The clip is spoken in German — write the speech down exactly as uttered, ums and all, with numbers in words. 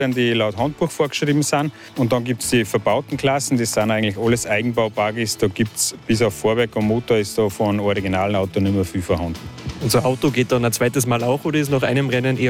die laut Handbuch vorgeschrieben sind. Und dann gibt es die verbauten Klassen, das sind eigentlich alles Eigenbau-Buggies. Da gibt es bis auf Fahrwerk und Motor ist da von originalen Auto nicht mehr viel vorhanden. Und so ein Auto geht dann ein zweites Mal auch oder ist nach einem Rennen eher